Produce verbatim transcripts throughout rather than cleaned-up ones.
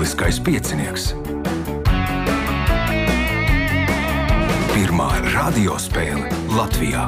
Lieliskais piecinieks. Pirmā radiospēle Latvijā.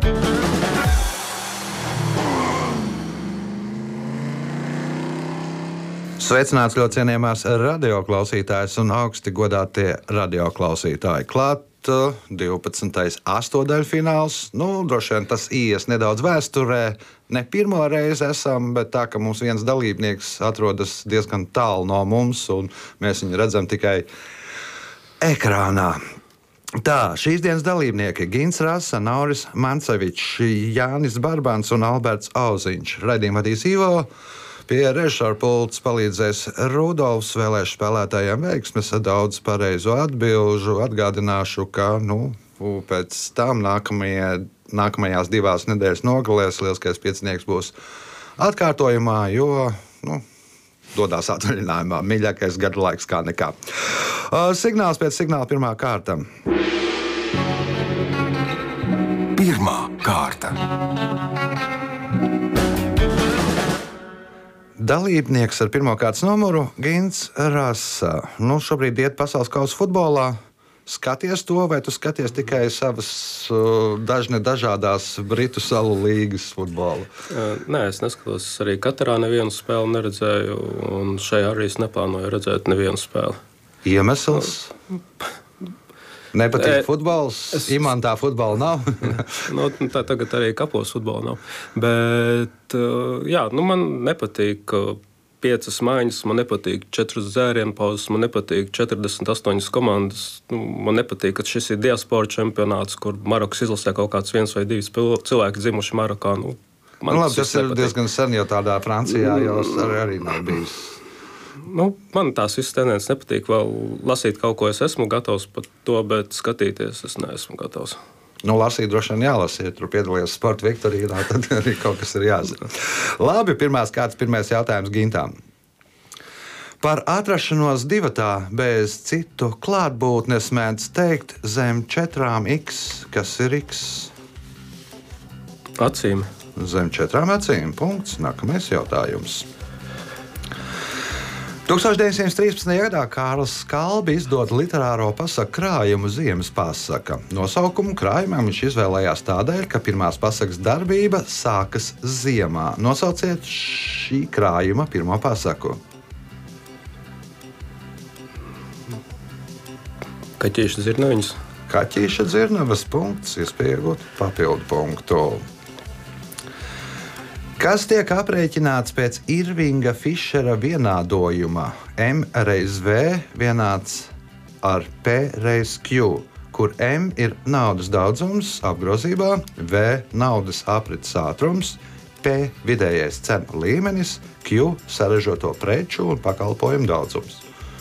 Sveicināts ļoti cienījamās radioklausītājas un augsti godātie radioklausītāji. Klāt divpadsmitais astotdaļfināls. Nu, droši vien tas ies nedaudz vēsturē. Ne pirmo reizi esam, bet tā, ka mums viens dalībnieks atrodas diezgan tālu no mums, un mēs viņu redzam tikai ekrānā. Tā, šīs dienas dalībnieki Gins Rasa, Nauris Mancevičs, Jānis Barbans un Alberts Auziņš. Raidījumu vadīs Ivo. Pie režisora pults palīdzēs Rudolfs. Vēlēšu spēlētājiem veiksmes, daudz pareizo atbilžu. Atgādināšu, ka nu, pēc tam nākamajā, nākamajās divās nedēļas nogalēs Lieliskais piecinieks būs atkārtojumā, jo nu, dodās atvaļinājumā. Mīļākais gadu laiks kā nekā. Signāls pēc signāla pirmā kārta. Pirmā kārta. Dalībnieks ar pirmā kārtas numuru Gins Rasa. Nu, šobrīd iet pasaules kausa futbolā. Skaties to, vai tu skaties tikai savas uh, dažne dažādās Britu salu līgas futbolu? Nē, es neskatos. Arī Katarā nevienu spēli neredzēju, un šajā arī es neplānoju redzēt nevienu spēli. Iemesls? Nepatīk E, futbols? Es... Imantā futbola nav? no, tā tagad arī kapos futbola nav. Bet, jā, nu man nepatīk piecas maiņas, man nepatīk četras dzērienu pauzes, man nepatīk četrdesmit astoņas komandas. Nu, man nepatīk, ka šis ir diaspora čempionāts, kur Marokas izlasē kaut kāds viens vai divi cilvēki dzimuši Marokā. Nu, man nu, labi, tas ir nepatīk. Diezgan sen, jo tādā Francijā jau arī, arī nav bijis. Nu, man tās visas tendences nepatīk. Vēl lasīt kaut ko es esmu gatavs par to, bet skatīties es neesmu gatavs. Nu, lasīt droši vien jālasīt. Tur piedalījies sporta viktorīnā, tad arī kaut kas ir jāzina. Labi, pirmās kārtas, pirmais jautājums Gintām. Par atrašanos divatā bez citu klātbūtnes mēdz teikt zem četrām X. Kas ir X? Acīm. Zem četrām acīm. Punkts. Nākamais jautājums. tūkstoš deviņsimt trīspadsmitajā gadā Kārlis Skalbi izdod literāro pasaku krājumu Ziemas pasaka. Nosaukumu krājumam viņš izvēlējās tādēļ, ka pirmās pasakas darbība sākas ziemā. Nosauciet šī krājuma pirmo pasaku. Kaķīša dzirnaviņas. Kaķīša dzirnavas punkts, iespēja iegūt papildu punktu. Kas tiek aprēķināts pēc Irvinga Fišera vienādojuma? M reiz V vienāds ar P reiz Q, kur M ir naudas daudzums apgrozībā, V naudas aprits ātrums, P vidējais cenu līmenis, Q saražoto preču un pakalpojumu daudzums.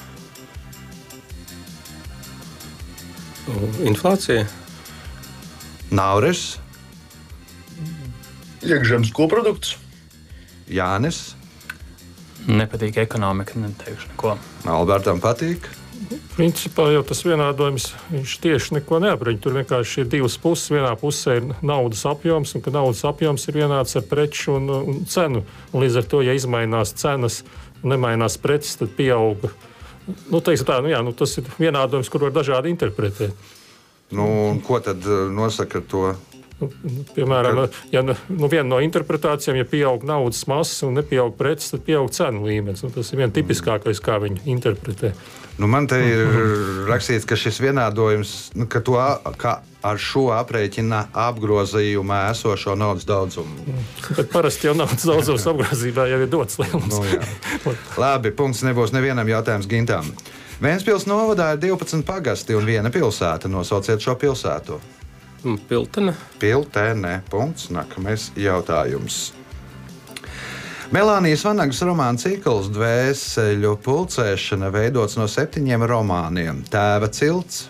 Inflācija. Nauris. Iekšzemes koprodukts. Jānis. Nepatīk ekonomika, neteikšu neko. Albertam patīk. Principā jau tas vienādojums, viņš tieši neko neapreņķi. Tur vienkārši ir divas puses. Vienā pusē ir naudas apjoms, un ka naudas apjoms ir vienāds ar preču un, un cenu. Un līdz ar to, ja izmainās cenas un nemainās preces, tad pieauga. Nu, teiksim tā, nu jā, nu, tas ir vienādojums, kur var dažādi interpretēt. Nu, ko tad nosaka to? Nu, piemēram, ja nu, viena no interpretācijām, ja pieaug naudas masa un nepieaug preces, tad pieaug cenu līmenis. Nu, tas ir viens tipiskākais, kā viņi interpretē. Nu, man te ir rakstīts, ka šis vienādojums, nu, ka to ka ar šo aprēķina apgrozījumā esošo naudas daudzumu. Bet parasti jau naudas daudzums apgrozībā jau ir dots lielums. Nu, labi, punkts nebūs nevienam jautājums Gintām. Ventspils novadā ir divpadsmit pagasti un viena pilsēta. Nosauciet šo pilsētu. Piltene. Piltene. Punkts. Nākamais jautājums. Melānijas Vanagas romāna cikls Dvēseļu pulcēšana veidots no septiņiem romāniem. Tēva cilts,